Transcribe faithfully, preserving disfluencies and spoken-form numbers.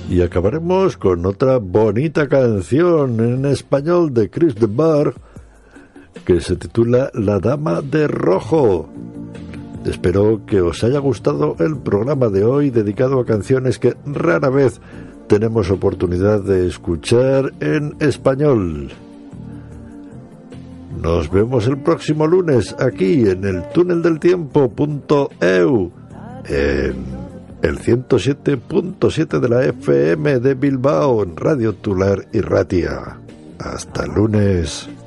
Y acabaremos con otra bonita canción en español de Chris de Burgh, que se titula La Dama de Rojo. Espero que os haya gustado el programa de hoy, dedicado a canciones que rara vez tenemos oportunidad de escuchar en español. Nos vemos el próximo lunes aquí en el túnel del tiempo punto e u, en el ciento siete punto siete de la F M de Bilbao, en Radio Tular y Ratia. Hasta el lunes.